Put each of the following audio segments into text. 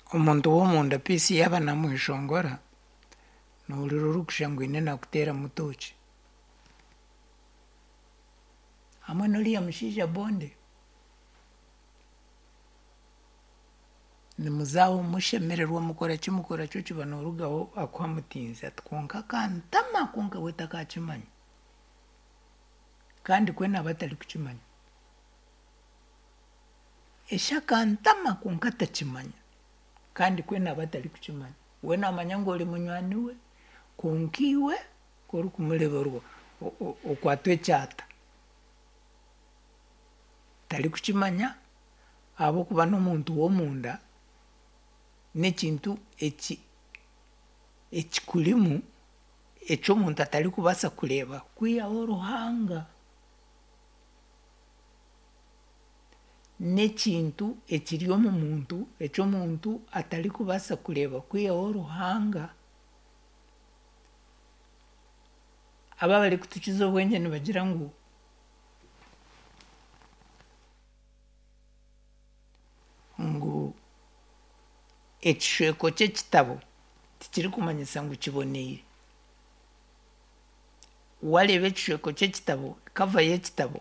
omuntu w'omunda pisi yaba namwishongora nohurira orukusha ngu ine nakutera mutoki hamwe noriya mushaija bonde nimuzaho mushemererwa mukora kyo kiba norugaho akwamutinza ati konka kantama konka we takakimanya kandi kwena batari kukimanya esha kantama konka takimanya kandi kwena batari kukimanya we namanya ngo oli munywani we konkiwe kori kumuleberwa okwatwa ekyata tari kukimanya abo kuba n'omuntu w'omunda n'ekintu ekikulimu eky'omuntu atari kubaasa kureeba kwihaho oruhanga n'ekintu ekiri omu muntu eky'omuntu atari kubaasa kureeba kwihaho oruhanga aba bari kutukiza obwengye nibagira ngu ekishweko ky'ekitabo tikiri kumanyisa ngu kiboneire wareeba ekishweko ky'ekitabo kava y'ekitabo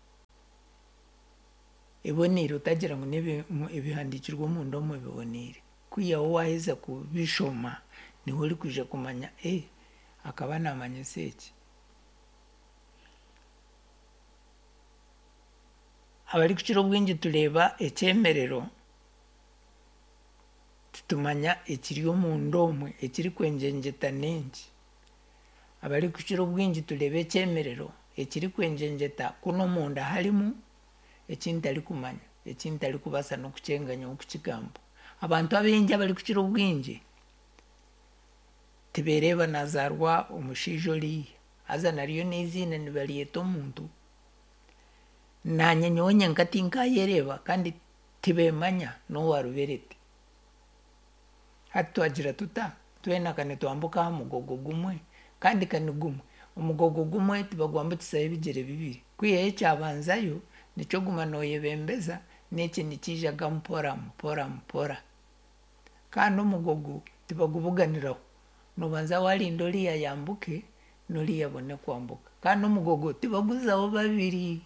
eboniire otagira ngu ebihandikirwe omunda omu biboneire kwihaho waheza kubishoma niwe orikuja kumanya akaba namanyisa eki abari kukira obwingi tureeba ekyemerero titumanya ekiri omunda omwe ekiri kwenjenjeta nengi abari kukira obwingi tureeba ekyemerero ekiri kwenjenjeta kuno omunda harimu ekintari kumanya ekintari kubaasa n'okukyenganya okukigamba abantu abaingi abari kukira obwingi tibereeba nazaarwa omushaija oriya haza nariyo n'eizina nibaryeta omuntu nanye nyowe nyenka tinkayereeba kandi tibemanya n'owaruberete hati twagira tuta twena kane twambuka aha mugogo gumwe kandi kane gumwe omugogo gumwe tibagwambukisaho ebigyere bibiri kwihaho ekyabanzayo nikyo guma nooyebembeza n'eki nikiijaga mpora mpora mpora kandi omugogo tibagubuganiraho nobanza warinda oriya yambuke n'oriya abone kwambuka kandi omugogo tibaguzaho babiri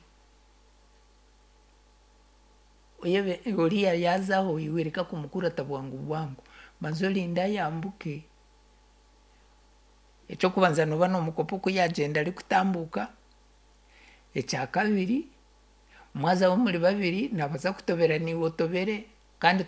oriya yazaho iwe reka kumukurata bwangu bwangu maze orinda yambuke ekyokubanza noba n'omukopo kuyagenda ari kutambuka ekyakabiri mwazaho muri babiri nabaza kutobera niwe otobere kandi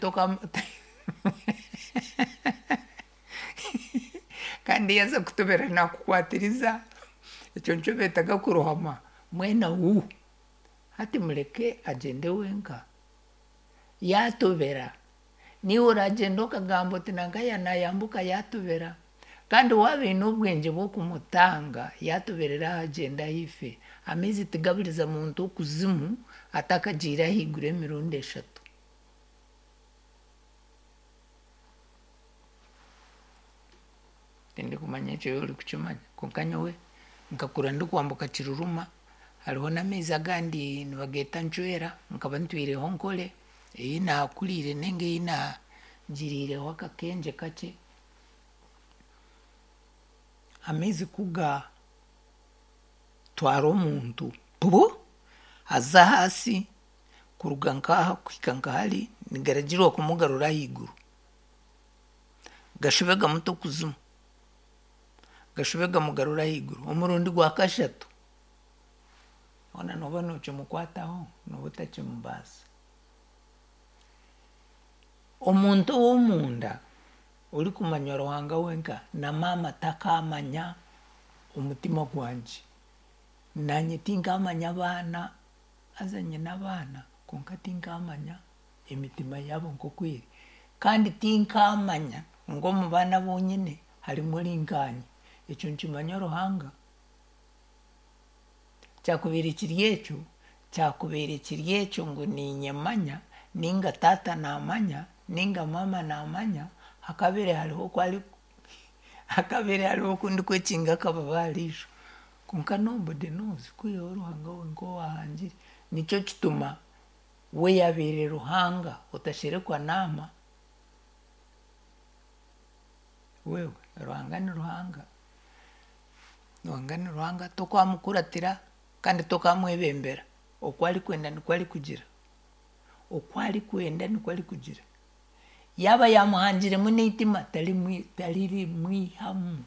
kandi yaza kutobera nakukwatiriza ekyo nikyo beetaga kurohama mwena hati mureke agende wenka yatobera niwe oragenda okagamba oti nankaya nayambuka yatobera kandi wabaine obwengye bw'okumutanga yatoberera ahagenda hife amaizi tigaburiza muntu okuzimu atakagiire ahaiguru emirundi 3 tindi kumanya ekyo ori kukimanya konka nyowe nkakura ndi kwambuka Kiruruma hariho n'amaizi agandi nibageeta Ncwera nkaba ntwireho nkore naakuriire nenge naagiriireho akakenje kakye amaizi kuga twara omuntu aza hasi kuruga nkaha kuhika nkahari nigaragirwa kumugarura ahaiguru gashobe gamuta okuzimu gashobe gamugarura ahaiguru omurundi gwa kashatu ona noba nokimukwataho noba otakimubaasa omuntu w'omunda ori kumanya Ruhanga wenka na mama takamanya omutima gwangye nanye tinkamanya abaana azanye n'abaana konka tinkamanya emitima yabo nk'okweri kandi tinkamanya ng'omu baana bonyine harimu ringanye ekyo nkimanya Ruhanga kyakubeire kiri ekyo ngu ninyemanya ninga tata namanya ninga mama namanya hakabeire hariho kundi kwekinga akababariisho konka nobody knows kwihaho Ruhanga wenka owahangire nikyo kituma we yabeire Ruhanga otasherekwa nama wewe ruhanga ni ruhanga tokwamukuratira kandi tokamwebembera okwali kwenda nikwali kugira okwali kwenda nikwali kugira yaba yamuhanjire muneitima taliri mwihamu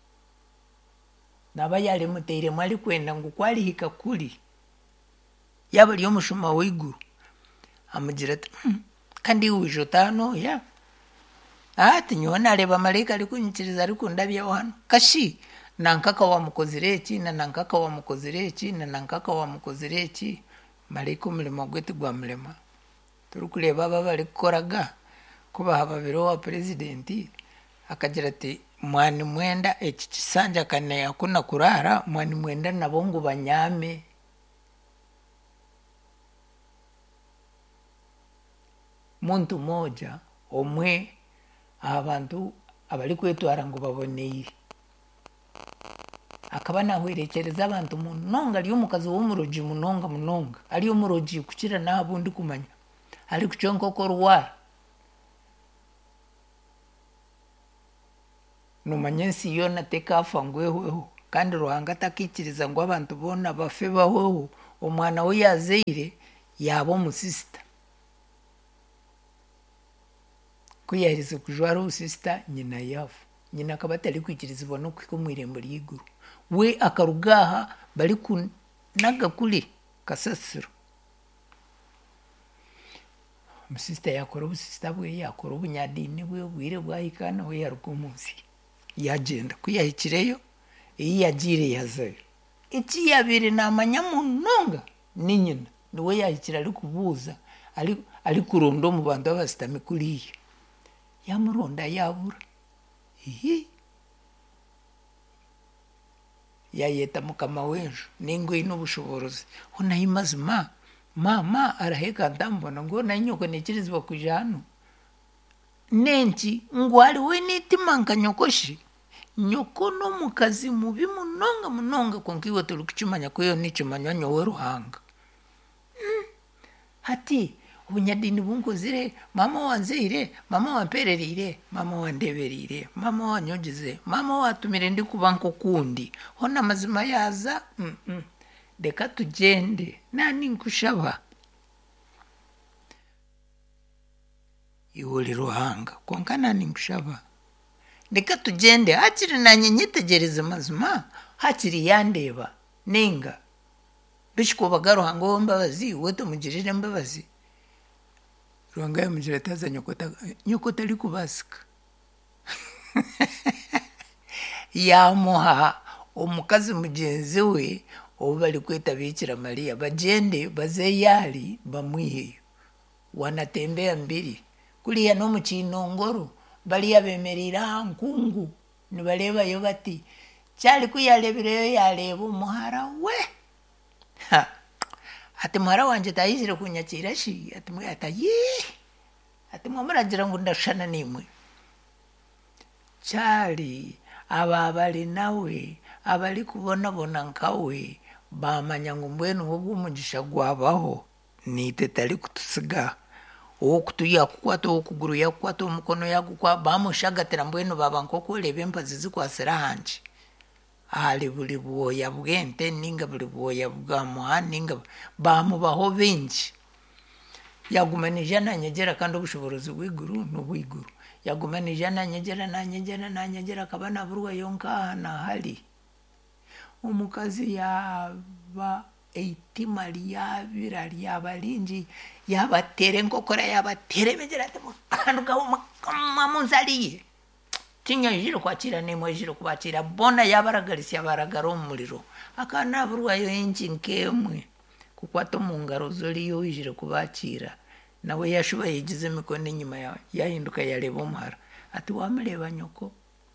naba yali muteire mwali kwenda ngo kwali hika kuli yaba liyo mushuma w'iguru amugira ati kandi ujo tano ya ati nyona areba marayika ari kunyikiriza ari kundabya hano kashi nankaka wamukozire iki na nankaka wamukozire iki na nankaka wamukozire iki marayika umurimo gwetu gwa murema turi kureba aba bari gukoraga kubaha babiro wa presidenti akagira ati mwani mwenda iki kisanja kane yakuna kurara mwani mwenda nabo ngo banyame muntu moja omwe abantu abari kwetwara ngo baboneye akaba nahwerekereza abantu munonga ari umukazi w'umuroji munonga ari umuroji kukira nabundi kumanya ari kucyonko korwara no manyensi yona tekafa ngweho kandi ruhanga takikiriza ngo abantu bona bafe baho umwana we yazeire yabo musista kuyahiriza kujwara usista nyina yafu nyina kabatari kwikirizwa no kwikomwirembo ry'iguru we akarugaha bari kunaga kuli kasasiro musista yakora ubusista bwe yakora ubunyadini bwe bwire bwahikana we yarukumunsi yagenda kuyahikireyo yagire yazayo iki yabire namanya munonga ni nyina niwe yahikira ari kubuza ari kurondo mu bantu abasitame kuriye yamuronda yabura yayeta mukama wejo ningo inobushobozi ona imazima mama araheka ndambona ngo na nyoko nekirizwa kujano nenki ngwali we nitimanga nyokoshi nyoko no mukazi mubi munonga konkiwe turi kuchimanya kweyo nichimanya nyowe ruhanga hati ubunyadini bunkozire mama wanzeire mama wampererire mama wandeberire mama wanyogeze mama watumire ndi kubanko kundi hona mazima yaza deka tugende nani nkushaba iwoli ruhanga konka nani nkushaba deka tugende hakiri nanye nyitegereze mazima hakiri yandeba ninga bishikobaga ruhanga w'imbabazi wote mugirire imbabazi ruhanga yamugira ataza nyoko tari kubasika yamuha omukazi mugenzi we obu bari kweta Bikira Mariya bagende baze yali bamwiheyo wanatembea mbiri kuriya no mu Kinongoro bali yabemerera nkungu nibarebayo bati cyali kuyalebereyo yaleba umuhara we ati muhara wanje tayizire kunyakira shi ati mwataye ati mwamuragira ngo ndashana nimwe cyali ababali nawe abali kubona nkawe bamanya ngo mbwenu wo bwumugisha gwabaho nite tali kutusiga wo kutuya kukwata wo kuguru yakwata umukono yagukwa bamushagatira mbwenu babanko kureba empazi zikwasira hanje ali buli bwoya bwente ninga buli bwoya bwa ninga bamubaho benshi yagumanije nanyegera kandi ubushobozi bw'iguru n'ubw'iguru yagumanije nanyegera kabana burwa yonka na hali umukazi yaba eitima lyabira lyabalinji yabatere nkokora yabatere begera temukanduka mamunzaliye tinya jiro kwakira nemo jiro kwakira bona yabaragarisi yabaragara umuriro akana burwayo inji nkemwe kukwata mu ngaro zoliyo jiro kubakira nawe yashuba yigize mikone nyuma yahinduka yareba umara ati wamureba nyoko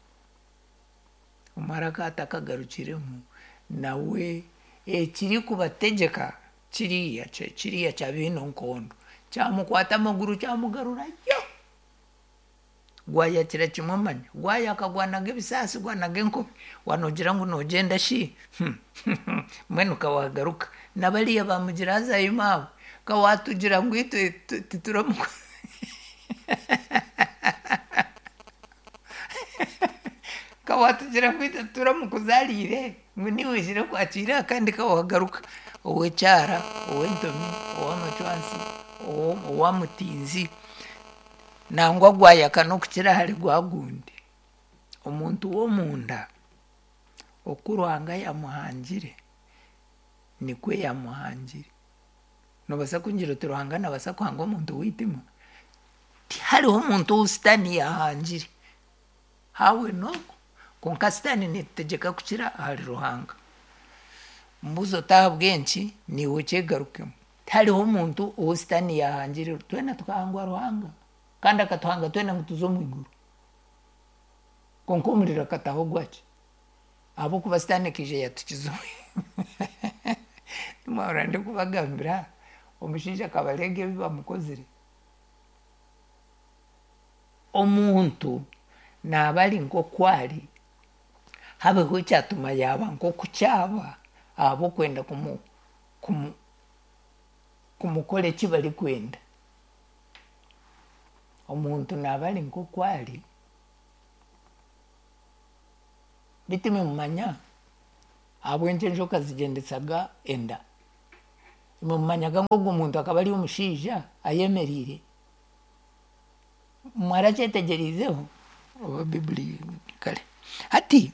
umara katakagarukiremo nawe kiri kubategeka kiriya cya bino nkondo cyamukwata amaguru cyamugarura yo gwaya kira kimumanya gwaya akagwanaga ibisasi gwanaga enkobe wanogira ngo nogenda shi mwenu kawagaruka nabaliya bamugira azayo mawe kawatugira ngo ito tituramuko kugira kwita turamukuzalire ngo niwishire kwakira kandi kawagaruka owe cyara owe ntomi owe macwansi owe mutinzi nangwa gwayaka no kukira hari gwagundi omuntu wo munda okurwanga yamuhangire nikwe yamuhangire no basa kunjiro turwangana basa kwanga omuntu witima hariho omuntu usitani yahangire hawe noko konka sitani nitegeka kukira hari ruhanga mbuzo tabwenchi niwe cyegarukemo hariho omuntu usitani yahangire twena tukangwa ruhanga kandi akatwanga twena ngutuzo mu iguru konko umuriro kataho gwache abo kuba sitani kije yatukizo tumara ndi kubagambira omushinja kabalege biba mukozire omuntu nabali nko kwali habe kucyatuma yaba nko kucyaba abo kwenda kumukole kibali kwenda omuntu nabali nko kwali bitime mumanya abo njenjoka zigendesaga enda mumanyaga ngo umuntu akabali umushija ayemerire mwaracyetegerizeho oba bibli kale ati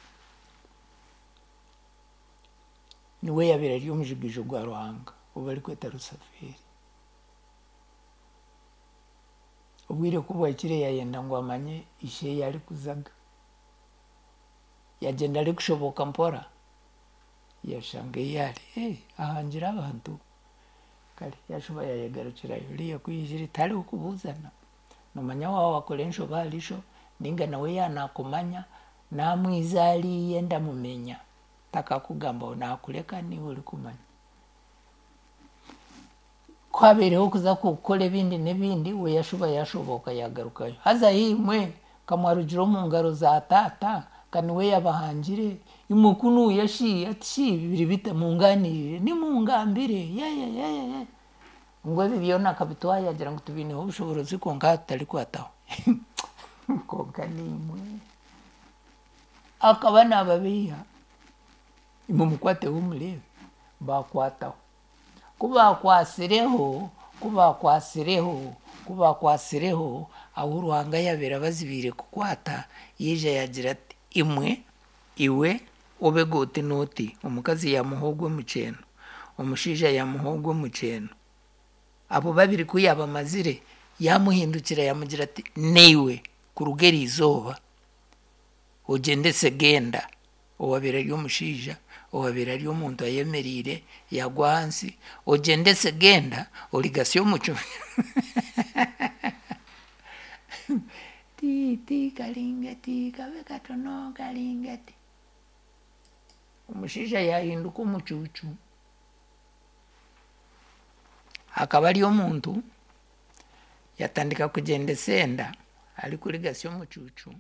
niwe yabera ryo mujigijo gwa ruhanga ubali kweta rusaferi ubwire kubwa kire yayenda ngo amanye ishe yari kuzaga yagenda ari kushoboka mpora yashange yari ahangira abantu kale yashuba yayegarukira yuri yakwijiri tali ukubuzana nomanya wawe wakolensho balisho ninga nawe yanakumanya namwizali yenda mumenya taka kugamba nakuleka ni uri kumanya kwabereho kuza kukole bindi nebindi we yashuba yashoboka yagarukayo haza himwe kamwarujiro mu ngaro za tata kandi we yabahangire imukunu yashi ati bibiri bita munganirire ni mungambire ye ngo bibyo nakabitwa yagira ngo tubineho ubushobozi konka atari kwataho konka nimwe akaba nababiya imumukwate umurebe bakwataho kuba kwasireho aho uruhanga yabera bazibire kukwata yije yagira ati iwe obegote noti omukazi yamuhogwe muceno omushija yamuhogwe muceno abo babiri kuyaba mazire yamuhindukira yamugira ati newe kurugeri izoba ugende segenda owabera ryo mushija owabera ryo muntu ayemerire yagwa hansi ugende segenda oligasiyo muco ti kalingati kabe katono kalingati umushija yahinduka umucucu akaba ariyo muntu yatandika kugenda senda ari kuri gasiyo mucucu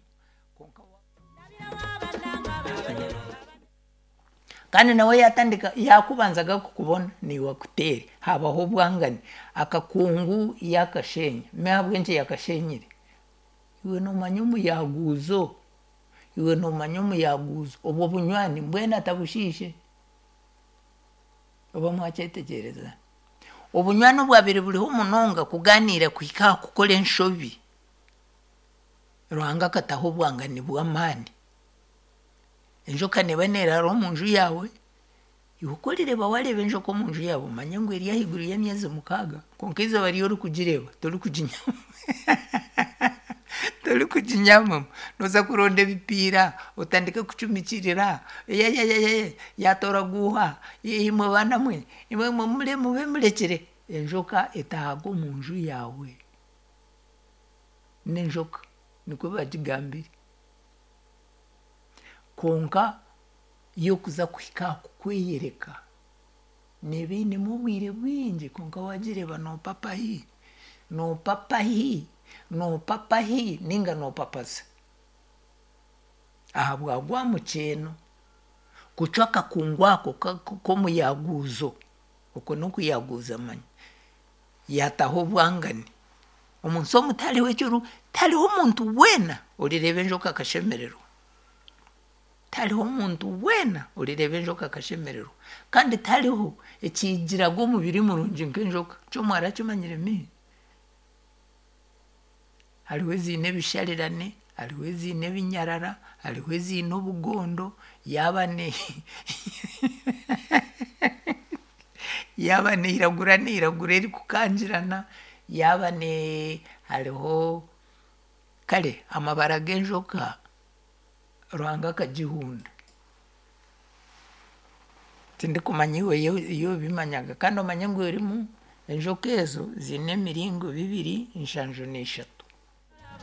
kandi nawe yatandika yakubanzaga kukubona ni wakuteri habaho bwangane akakungu yakashenya mabwenje yakashenyire iwe no manyumu yaguzo obo bunywani mbwena tabushishe obo mwachetegereza obunywani bwabiri buriho umunonga kuganira kwika kukole nshobi ruhanga kataho bwangani bw'amani enjoka nebanera ro munju yawe yukolire bawarebe njoko munju yabo manyangwe iri yahiguru ya myezi mukaga konkiza bari yo kugireba turi kujinyama noza kuronde bipira utandika kucumikirira yatora guha imwe banamwe imwe mumule mube murekere enjoka etahago munju yawe nenjoka niko bagigambira konka yo kuza kwika kukweyereka nebine mubwire bwingi konka wagireba no papa hi ninga no papaza ahabwa gwa muceno kuchwaka kungwako ko muyaguzo uko no kuyaguza manya yataho bwangani umunso mutali wecuru tali umuntu wena urirebe njoka kashemerero tariho umuntu wena urireba enjoka akashemererwa kandi tariho ekigiraga omubiri murungi nk'enjoka kyo mwarakimanyire mi hariho eziine ebisharirane hariho eziine ebinyarara hariho eziine obugondo yaba neiragura erikukangirana yaba hariho kare amabara g'enjoka Ruhanga akagihunda tindikumanya iyo bimanyaga kandi omanye ngu erimu enjoka ezo ziine emiringo 2 nshanju n'eshatu